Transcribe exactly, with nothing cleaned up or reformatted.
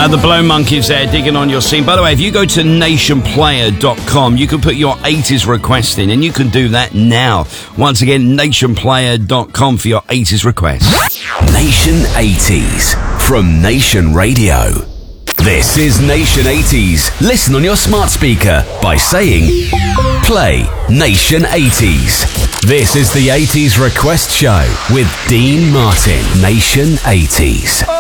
Uh, the Blow Monkeys there, digging on your scene. By the way, if you go to nation player dot com, you can put your eighties request in, and you can do that now. Once again, nation player dot com for your eighties request. Nation eighties from Nation Radio. This is Nation eighties. Listen on your smart speaker by saying, play Nation eighties. This is the eighties Request Show with Dean Martin. Nation eighties.